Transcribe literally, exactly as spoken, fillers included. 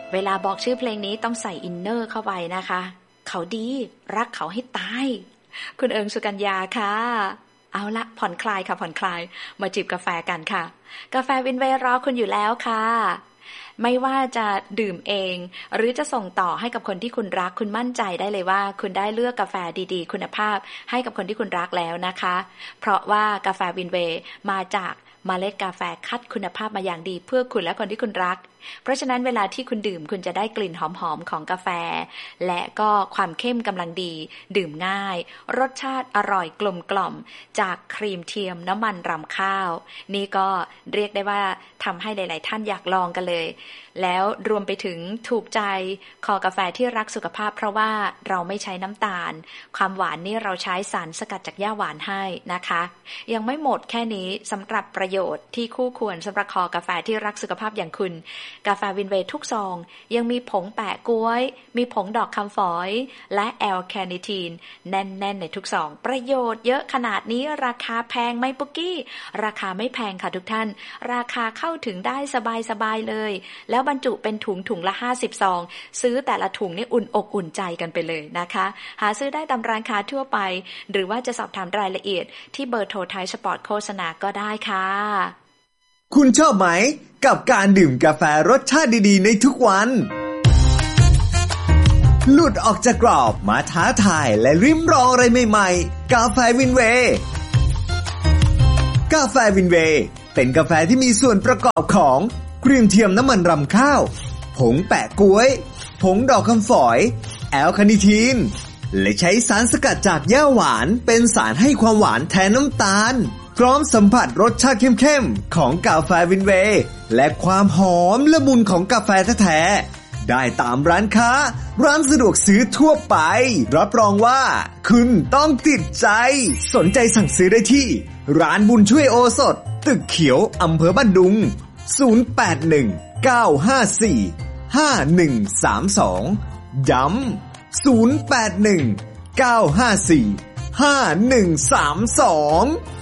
เวลาบอกชื่อเพลงนี้ต้องใส่อินเนอร์เข้าไปนะคะเขาดีรักเขาให้ตายคุณเอิงสุกัญญาค่ะเอาละผ่อนคลายค่ะผ่อนคลายมาจิบกาแฟกันค่ะกาแฟวินเวย์รอคุณอยู่แล้วค่ะไม่ว่าจะดื่มเองหรือจะส่งต่อให้กับคนที่คุณรักคุณมั่นใจได้เลยว่าคุณได้เลือกกาแฟดีๆคุณภาพให้กับคนที่คุณรักแล้วนะคะเพราะว่ากาแฟวินเวย์มาจากเมล็ดกาแฟคัดคุณภาพมาอย่างดีเพื่อคุณและคนที่คุณรักเพราะฉะนั้นเวลาที่คุณดื่มคุณจะได้กลิ่นหอมๆของกาแฟและก็ความเข้มกำลังดีดื่มง่ายรสชาติอร่อยกลมกล่อมจากครีมเทียมน้ำมันรำข้าวนี่ก็เรียกได้ว่าทำให้หลายๆท่านอยากลองกันเลยแล้วรวมไปถึงถูกใจคอกาแฟที่รักสุขภาพเพราะว่าเราไม่ใช้น้ำตาลความหวานนี่เราใช้สารสกัดจากหญ้าหวานให้นะคะยังไม่หมดแค่นี้สำหรับประโยชน์ที่คู่ควรสำหรับคอกาแฟที่รักสุขภาพอย่างคุณกาแฟวินเวย์ทุกซองยังมีผงแปะก๊วยมีผงดอกคำฝอยและแอลแคนิทีนแน่นๆในทุกซองประโยชน์เยอะขนาดนี้ราคาแพงไหมปุ๊กกี้ราคาไม่แพงค่ะทุกท่านราคาเข้าถึงได้สบายๆเลยแล้วบรรจุเป็นถุงถุงละห้าสิบซองซื้อแต่ละถุงนี่อุ่นอกอุ่นใจกันไปเลยนะคะหาซื้อได้ตามร้านค้าทั่วไปหรือว่าจะสอบถามรายละเอียดที่เบอร์โทรไทยสปอร์ตโฆษณาก็ได้ค่ะคุณชอบไหมกับการดื่มกาแฟรสชาติดีๆในทุกวันหลุดออกจากกรอบมาท้าทายและริมรองอะไรใหม่ๆกาแฟวินเวย์กาแฟวินเวย์เป็นกาแฟที่มีส่วนประกอบของครีมเทียมน้ำมันรำข้าวผงแปะก๊วยผงดอกคำฝอยแอลคาเนทีนและใช้สารสกัดจากหญ้าหวานเป็นสารให้ความหวานแทนน้ำตาลพร้อมสัมผัสรสชาติเข้มๆของกาแฟวินเวย์และความหอมละมุนของกาแฟแท้ๆได้ตามร้านค้าร้านสะดวกซื้อทั่วไปรับรองว่าคุณต้องติดใจสนใจสั่งซื้อได้ที่ร้านบุญช่วยโอสถตึกเขียวอำเภอบ้านดุงศูนย์ แปด หนึ่ง เก้า ห้า สี่ ห้า หนึ่ง สาม สองย้ำศูนย์ แปด หนึ่ง เก้า ห้า สี่ ห้า หนึ่ง สาม สอง